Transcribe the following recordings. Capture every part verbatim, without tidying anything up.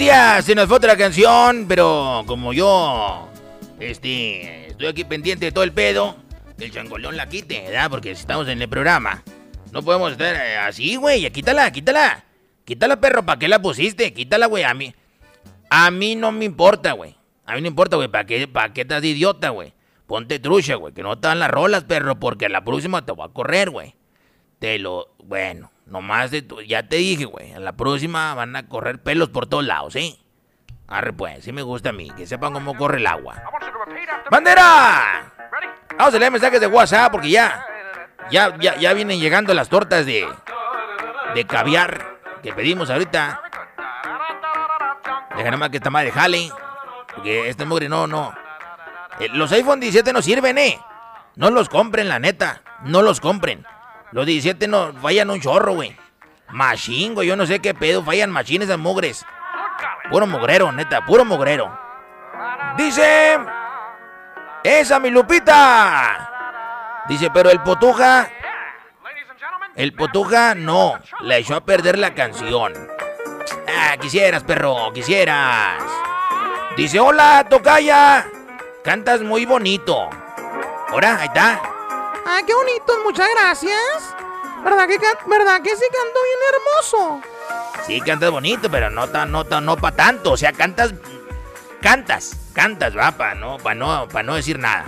Ya, se nos fue otra canción, pero como yo, este, estoy aquí pendiente de todo el pedo, que el changolón la quite, ¿verdad? Porque estamos en el programa. No podemos estar eh, así, güey. Quítala, quítala. Quítala, perro. ¿Para qué la pusiste? Quítala, güey. A mí, a mí no me importa, güey. A mí no importa, güey. ¿Para qué, para qué estás de idiota, güey? Ponte trucha, güey. Que no te dan las rolas, perro. Porque la próxima te voy a correr, güey. Te lo... Bueno, nomás de tu... Ya te dije, güey. En la próxima van a correr pelos por todos lados, ¿sí? Arre, pues. Sí me gusta a mí. Que sepan cómo corre el agua. ¡Bandera! Vamos a leer mensajes de WhatsApp porque ya... Ya, ya, ya vienen llegando las tortas de... De caviar que pedimos ahorita. Deja nomás que esta madre jale. Porque este mugre no, no. Eh, los iPhone diecisiete no sirven, eh. No los compren, la neta. No los compren. Los diecisiete no fallan un chorro, güey. Machín, güey. Yo no sé qué pedo. Fallan machines esas mugres. Puro mugrero, neta. Puro mugrero. Dice... ¡Esa, mi Lupita! Dice, pero el Potuja... El Potuja no. Le echó a perder la canción. Ah, quisieras, perro. Quisieras. Dice, hola, tocaya. Cantas muy bonito. Ahora, ahí está. Ah, qué bonito. Muchas gracias. ¿Verdad que, ¿verdad que sí canto bien hermoso? Sí, cantas bonito, pero no tan, no tan, no pa' tanto. O sea, cantas... Cantas. Cantas, va, para no, pa no, pa no decir nada.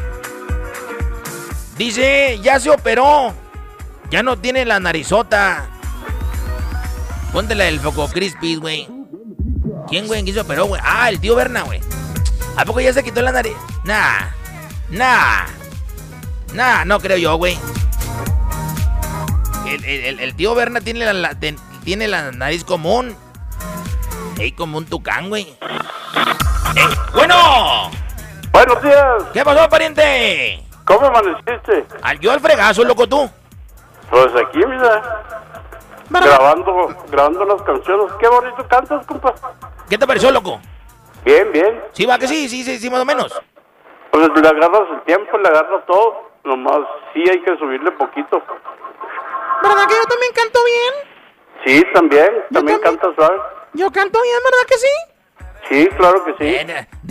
Dice, ya se operó. Ya no tiene la narizota. Póntela del Foco Crispy, güey. ¿Quién, güey? ¿Quién se operó, güey? Ah, el tío Berna, güey. ¿A poco ya se quitó la nariz? Nah. Nah. Nah, no creo yo, güey. El, el, el tío Berna tiene la, la, ten, tiene la nariz común. Ey, como un tucán, güey. ¡Ey! ¡Bueno! Buenos días. ¿Qué pasó, pariente? ¿Cómo amaneciste? Al, yo al fregazo, loco, tú. Pues aquí, mira. Grabando, grabando las canciones. Qué bonito cantas, compa. ¿Qué te pareció, loco? Bien, bien. Sí, va que sí, sí, sí, sí, más o menos. Pues le agarras el tiempo, le agarras todo. Nomás sí hay que subirle poquito. ¿Verdad que yo también canto bien? Sí, también. Yo También también. cantas suave. Yo canto bien, ¿verdad que sí? Sí, claro que sí. Eh,